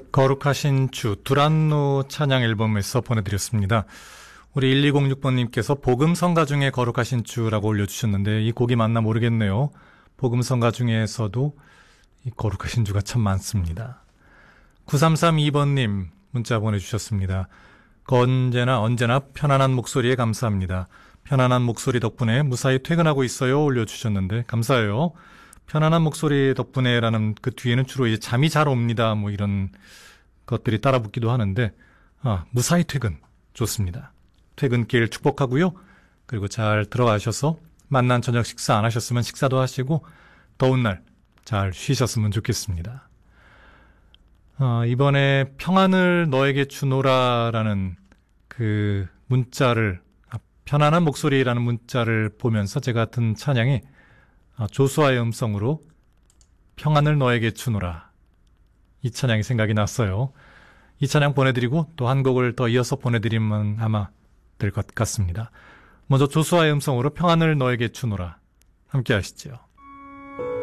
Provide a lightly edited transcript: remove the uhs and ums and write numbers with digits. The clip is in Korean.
거룩하신 주 두란노 찬양 앨범에서 보내드렸습니다. 우리 1206번님께서 복음성가 중에 거룩하신 주라고 올려주셨는데 이 곡이 맞나 모르겠네요. 복음성가 중에서도 이 거룩하신 주가 참 많습니다. 9332번님 문자 보내주셨습니다. 언제나 편안한 목소리에 감사합니다. 편안한 목소리 덕분에 무사히 퇴근하고 있어요 올려주셨는데 감사해요. 편안한 목소리 덕분에라는 그 뒤에는 주로 이제 잠이 잘 옵니다. 뭐 이런 것들이 따라 붙기도 하는데, 무사히 퇴근. 좋습니다. 퇴근길 축복하고요. 그리고 잘 들어가셔서 만난 저녁 식사 안 하셨으면 식사도 하시고, 더운 날 잘 쉬셨으면 좋겠습니다. 이번에 평안을 너에게 주노라라는 그 문자를, 편안한 목소리라는 문자를 보면서 제가 든 찬양이 조수아의 음성으로 평안을 너에게 주노라. 이 찬양이 생각이 났어요. 이 찬양 보내드리고 또 한 곡을 더 이어서 보내드리면 아마 될 것 같습니다. 먼저 조수아의 음성으로 평안을 너에게 주노라. 함께 하시죠.